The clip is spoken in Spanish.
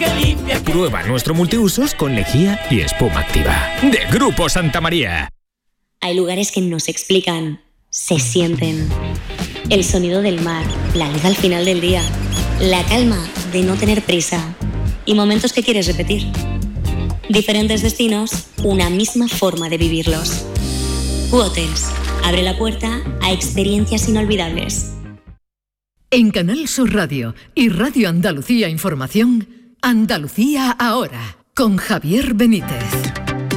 Prueba nuestro multiusos con lejía y espuma activa. De Grupo Santa María. Hay lugares que no se explican, se sienten. El sonido del mar, la luz al final del día, la calma de no tener prisa y momentos que quieres repetir. Diferentes destinos, una misma forma de vivirlos. Hotels abre la puerta a experiencias inolvidables. En Canal Sur Radio y Radio Andalucía Información, Andalucía ahora, con Javier Benítez.